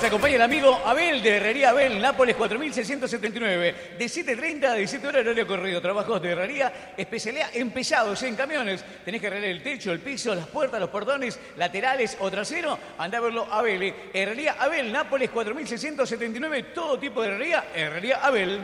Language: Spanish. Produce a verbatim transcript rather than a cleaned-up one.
acompaña el amigo Abel de Herrería Abel, Nápoles cuatro mil seiscientos setenta y nueve. De siete treinta a diecisiete horas horario corrido. Trabajos de herrería, especialidad en pesados, en camiones. Tenés que arreglar el techo, el piso, las puertas, los portones, laterales o trasero. Andá a verlo a Abel. eh. Herrería Abel, Nápoles cuatro mil seiscientos setenta y nueve. Todo tipo de herrería, Herrería Abel.